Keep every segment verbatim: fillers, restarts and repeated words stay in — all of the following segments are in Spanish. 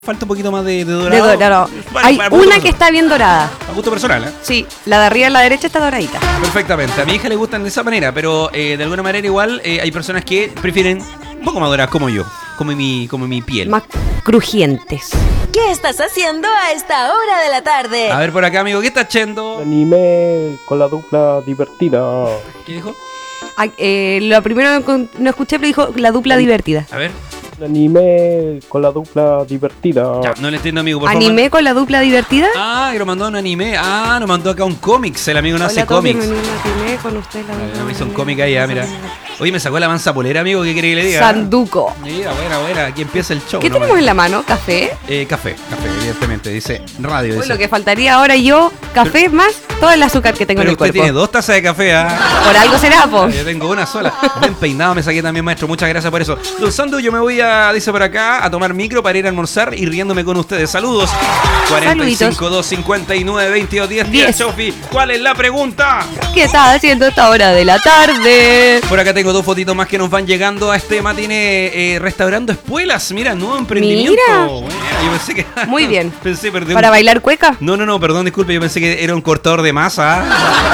Falta un poquito más de, de dorado. De dorado. Bueno, Hay para una gusto que está bien dorada. A gusto personal, ¿eh? Sí, la de arriba a la derecha está doradita. Perfectamente. A mi hija le gustan de esa manera, pero eh, de alguna manera igual eh, hay personas que prefieren un poco más doradas como yo, como mi, como mi piel. Más crujientes. ¿Qué estás haciendo a esta hora de la tarde? A ver por acá, amigo, ¿qué está haciendo? Anime con la dupla divertida. ¿Qué dijo? Ay, eh, lo primero que no escuché, pero dijo la dupla divertida. A ver. Anime con la dupla divertida. Ya, no le entiendo, amigo, por favor. ¿Anime con la dupla divertida? Ah, que nos mandó un anime. Ah, nos mandó acá un cómics. El amigo no hace Hola, todos, cómics. bienvenidos a Anime con usted, la dupla No me hizo un divertida. cómic ahí, ah, mira. Oye, me sacó la mansa polera, amigo. ¿Qué quiere que le diga? Sanduco. Mira, buena, buena. Aquí empieza el show. ¿Qué ¿no? tenemos en la mano? ¿Café? Eh, café, café, evidentemente. Dice radio. Uy, Dice. lo que faltaría ahora yo, café más todo el azúcar que tengo Pero en el usted cuerpo. tiene dos tazas de café, ¿ah? Por algo será, po. Yo tengo una sola. Bien peinado me saqué también, maestro. Muchas gracias por eso. Don Sandu, yo me voy a, dice por acá, a tomar micro para ir a almorzar y riéndome con ustedes. Saludos. cuarenta y cinco, dos cincuenta y nueve, veintidós, diez, diez. Sofi, ¿cuál es la pregunta? ¿Qué estás haciendo a esta hora de la tarde? Por acá tengo dos fotitos más que nos van llegando a este matiné, eh, restaurando espuelas. Mira, nuevo emprendimiento. Mira. Bueno, yo pensé que... Muy bien. Pensé, perdón. ¿Para bailar cueca? No, no, no, perdón, disculpe, yo pensé que era un cortador de masa.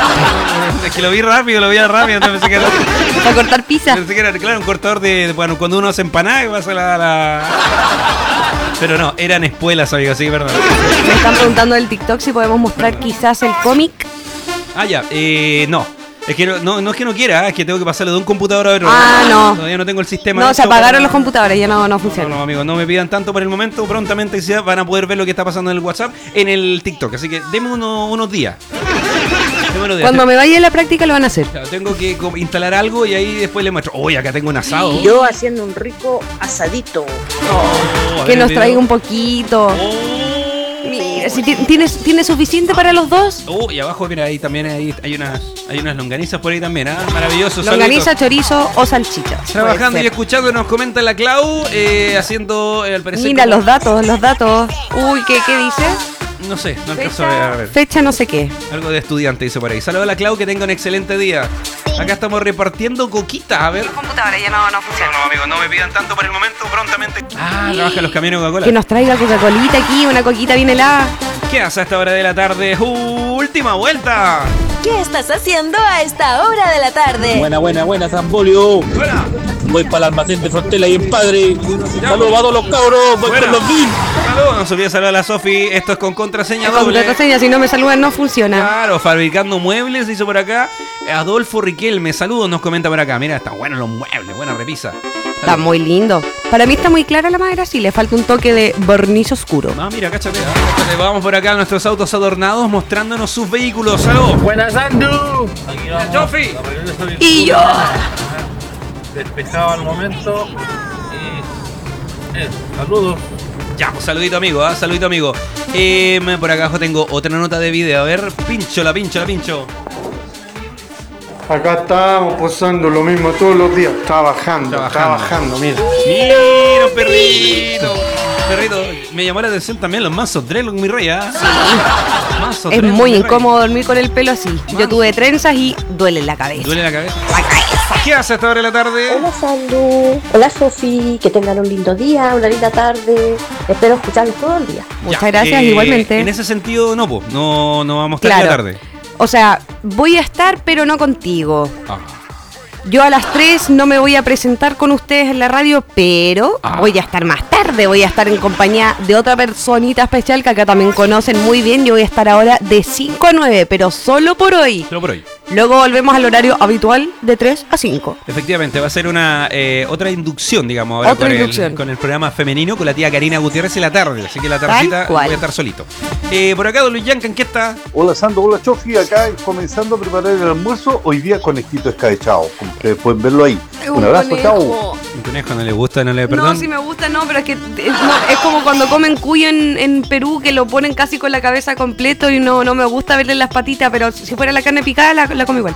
Es que lo vi rápido, lo vi rápido, entonces pensé que era... ¿Para cortar pizza? Pensé que era, claro, un cortador de, de- bueno, cuando uno hace empanada y pasa la, la... Pero no, eran espuelas, amigos, sí, perdón. Me están preguntando del TikTok si podemos mostrar quizás el cómic. Ah, ya, eh, no. Es que no, no, no es que no quiera, es que tengo que pasarlo de un computador a otro. Ah, no. Todavía no tengo el sistema. No, hecho se apagaron para- los computadores, ya no, no No, funciona. no, amigos, no me pidan tanto por el momento. Prontamente se van a poder ver lo que está pasando en el WhatsApp, en el TikTok. Así que deme uno- unos días. Deme unos días. Cuando me vaya a la práctica lo van a hacer. Claro, tengo que co- instalar algo y ahí después le muestro. Oye, acá tengo un asado. Yo haciendo un rico asadito. Oh, a Que ver nos el traiga video. un poquito. Oh. Mira, si ti- tienes, ¿tienes suficiente para los dos? Oh, y abajo, mira, ahí también hay, hay, unas, hay unas longanizas por ahí también, ¿ah? Maravilloso. Longaniza, saluditos. chorizo o salchicha. Trabajando Puede y ser. escuchando, nos comenta la Clau, eh, haciendo, eh, al parecer... Mira como- los datos, los datos. Uy, ¿qué, qué dice? No sé, no alcanzo a ver, a Fecha, ver. fecha no sé qué. Algo de estudiante dice por ahí. Saludos a la Clau, que tenga un excelente día. Acá estamos repartiendo coquitas, a ver. computadores ya no, no No, no, amigos, no me pidan tanto por el momento, prontamente. Ah, trabaja los camiones Coca-Cola. Que nos traiga Coca-Colita aquí, una coquita bien helada. ¿Qué hace a esta hora de la tarde? Última vuelta. ¿Qué estás haciendo a esta hora de la tarde? Buena, buena, buena, Zambolio. Buena. Voy para el almacén de Frontela y en Padre. Saludos a todos los cabros. Voy Buena. con los Bill. Saludos, no se olvide saludar a la Sofi. Esto es con contraseña Con doble. contraseña, si no me saludan no funciona. Claro, fabricando muebles, dice por acá. Adolfo Riquelme, saludos, nos comenta por acá. Mira, están buenos los muebles, buena repisa. Está muy lindo. Para mí está muy clara la madera, sí, le falta un toque de barniz oscuro. Ah, mira, cáchate, ah, cáchate. Vamos por acá, nuestros autos adornados, mostrándonos sus vehículos. ¡Saludos! Buenas, Sandu. Aquí vamos. Chofi. Y yo. Despejado al momento. Y. Eh, saludos. Ya, pues saludito amigo, ¿ah? Saludito amigo. Eh, por acá abajo tengo otra nota de video. A ver, pincho, la pincho, la pincho. Acá estamos posando lo mismo todos los días, trabajando, Trabajando. trabajando, mira. Mira, un perrito. Perrito, me llamó la atención también los mazos dreadlock, mi rey, ¿ah? Mazos Es dreadlock, muy mi rey. incómodo dormir con el pelo así. Yo tuve trenzas y duele la cabeza. ¿Duele la cabeza? ¿Qué hace a esta hora de la tarde? Hola Sandu. Hola Sofi. Que tengan un lindo día, una linda tarde. Espero escucharlos todo el día. Muchas Ya, gracias, eh, igualmente. En ese sentido, no, po. No, no vamos a estar Claro. la tarde. O sea, voy a estar, pero no contigo. Ah. Yo a las tres no me voy a presentar con ustedes en la radio, pero Ah. voy a estar más tarde. Voy a estar en compañía de otra personita especial que acá también conocen muy bien. Yo voy a estar ahora de cinco a nueve, pero solo por hoy. Solo por hoy. Luego volvemos al horario habitual de tres a cinco. Efectivamente, va a ser una eh, otra inducción, digamos, ahora Otra con, inducción. El, con el programa femenino con la tía Karina Gutiérrez en la tarde. Así que la tardecita cual. voy a estar solito. Eh, por acá, don Luis Yancan, ¿qué está? Hola Sandro, hola Chofi, acá comenzando a preparar el almuerzo. Hoy día conejito escabechado, como ustedes pueden verlo ahí. Un abrazo, chao. Un conejo no le gusta, no le perdón. No, sí me gusta, no, pero es que es, no, es como cuando comen cuyo en, en Perú, que lo ponen casi con la cabeza completo y no, no me gusta verle las patitas, pero si fuera la carne picada la, la como igual.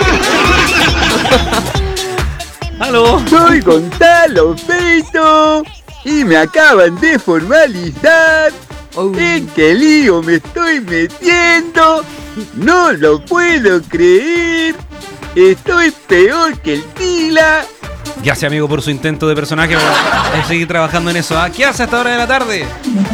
¡Aló! Soy Gonzalo Feito y me acaban de formalizar. Oh. ¿En qué lío me estoy metiendo? No lo puedo creer. Estoy peor que el Tila. Gracias, amigo, por su intento de personaje. Vamos a seguir trabajando en eso. ¿Ah? ¿Qué hace a esta hora de la tarde?